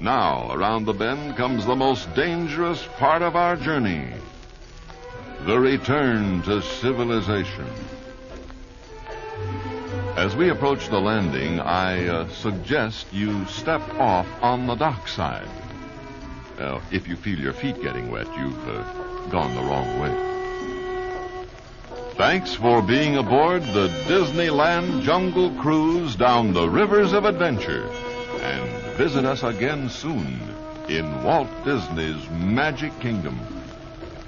Now, around the bend comes the most dangerous part of our journey. The return to civilization. As we approach the landing, I suggest you step off on the dock side. If you feel your feet getting wet, you've gone the wrong way. Thanks for being aboard the Disneyland Jungle Cruise down the rivers of adventure. And visit us again soon in Walt Disney's Magic Kingdom.